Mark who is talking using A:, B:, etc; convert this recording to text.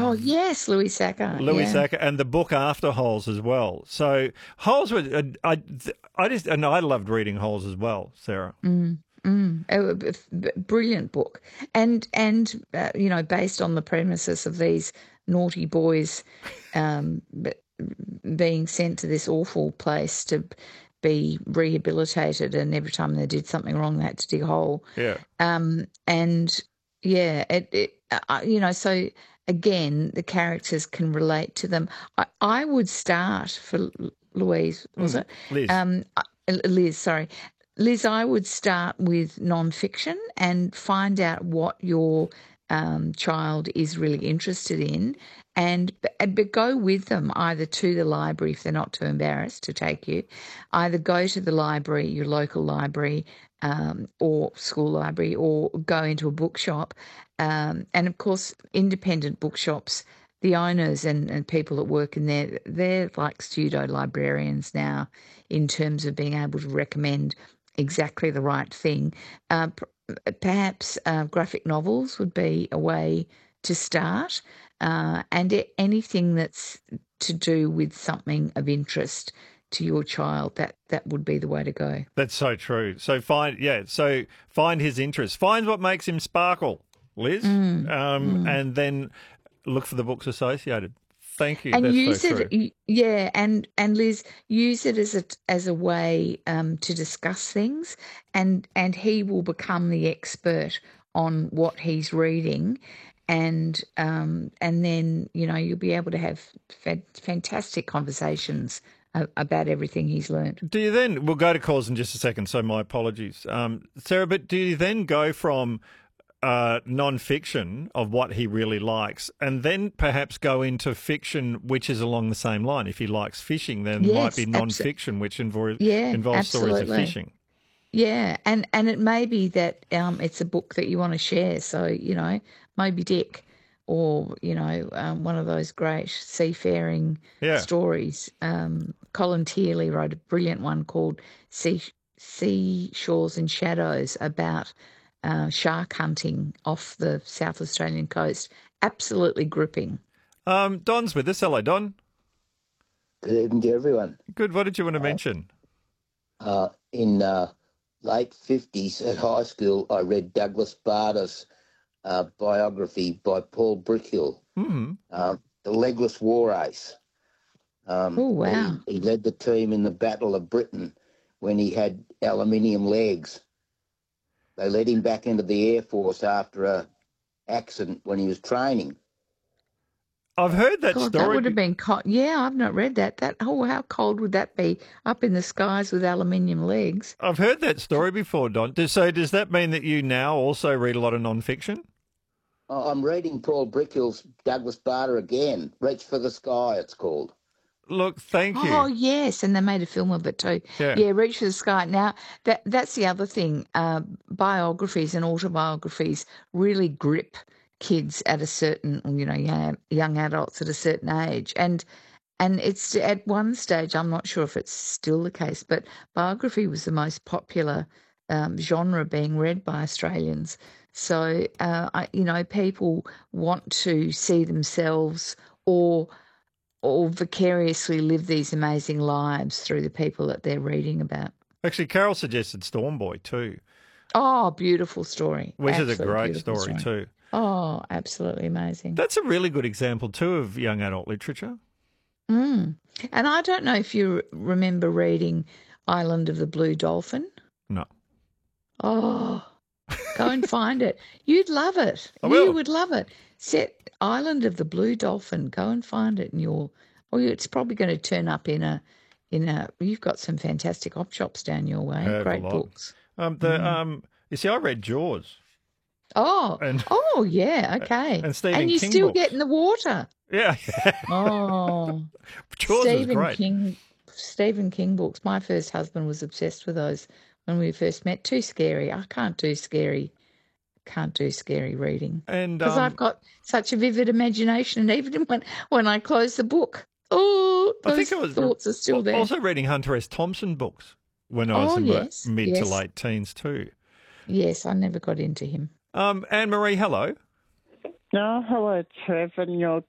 A: Oh, yes, Louis Sacca.
B: Louis
A: Yeah.
B: Sacca, and the book after Holes as well. So Holes was I loved reading Holes as well, Sarah.
A: Brilliant book, and based on the premises of these naughty boys being sent to this awful place to be rehabilitated, and every time they did something wrong, they had to dig a hole.
B: Yeah.
A: And yeah, so again, the characters can relate to them. I would start for Louise, was it?
B: Liz.
A: Liz, sorry. Liz, I would start with non-fiction and find out what your child is really interested in, but go with them either to the library if they're not too embarrassed to take you. Either go to the library, your local library, or school library, or go into a bookshop. And of course, independent bookshops, the owners and people that work in there, they're like pseudo librarians now in terms of being able to recommend exactly the right thing. Perhaps graphic novels would be a way to start, and anything that's to do with something of interest to your child, that would be the way to go.
B: That's so true. So find his interest. Find what makes him sparkle, Liz, and then look for the books associated. Thank you.
A: And
B: that's
A: use
B: so
A: it,
B: true.
A: yeah. And Liz, use it as a way to discuss things, and he will become the expert on what he's reading, and then you'll be able to have fantastic conversations about everything he's learned.
B: Do you then? We'll go to calls in just a second. So my apologies, Sarah. But do you then go from non-fiction of what he really likes, and then perhaps go into fiction, which is along the same line? If he likes fishing, then it might be non-fiction, which involves stories of fishing.
A: Yeah, and it may be that it's a book that you want to share. So Moby Dick, or one of those great seafaring stories. Colin Tierley wrote a brilliant one called Sea Shores and Shadows about shark hunting off the South Australian coast. Absolutely gripping.
B: Don's with us. Hello, Don.
C: Good evening to everyone.
B: Good. What did you want to mention?
C: In late 50s at high school, I read Douglas Bader's biography by Paul Brickhill, The Legless War Ace.
A: Oh, wow.
C: He led the team in the Battle of Britain when he had aluminium legs. They led him back into the Air Force after an accident when he was training.
B: I've heard that
A: God,
B: story.
A: that would have been cold. Yeah, I've not read that. How cold would that be up in the skies with aluminium legs?
B: I've heard that story before, Don. So does that mean that you now also read a lot of non-fiction?
C: I'm reading Paul Brickhill's Douglas Bader again. Reach for the Sky, it's called.
B: Look, thank you.
A: Oh, yes, and they made a film of it too. Yeah, Reach for the Sky. Now, that's the other thing. Biographies and autobiographies really grip kids at a certain, young adults at a certain age. And it's at one stage, I'm not sure if it's still the case, but biography was the most popular genre being read by Australians. So, people want to see themselves or vicariously live these amazing lives through the people that they're reading about.
B: Actually, Carol suggested Stormboy too.
A: Oh, beautiful story.
B: Which is a great story too.
A: Oh, absolutely amazing.
B: That's a really good example too of young adult literature.
A: And I don't know if you remember reading Island of the Blue Dolphin.
B: No.
A: Oh, go and find it. You'd love it.
B: You
A: would love it. Set Island of the Blue Dolphin. Go and find it, and it's probably going to turn up in a. You've got some fantastic op shops down your way. Great books.
B: You see, I read Jaws.
A: Oh, yeah, okay.
B: And Stephen
A: and you
B: King
A: still
B: books.
A: get in the water.
B: Yeah.
A: Oh,
B: Jaws is great.
A: Stephen King books. My first husband was obsessed with those when we first met. Too scary. I can't do scary reading.
B: And
A: because I've got such a vivid imagination, and even when I close the book, those thoughts are still there.
B: Also reading Hunter S. Thompson books when I was in my mid to late teens too.
A: Yes, I never got into him.
B: Anne-Marie, hello.
D: Oh, hello, Trev, and your